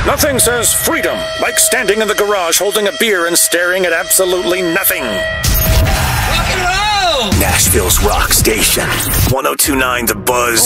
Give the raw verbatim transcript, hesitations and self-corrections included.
Nothing says freedom like standing in the garage holding a beer and staring at absolutely nothing. Rock and roll! Nashville's rock station. one oh two point nine The Buzz.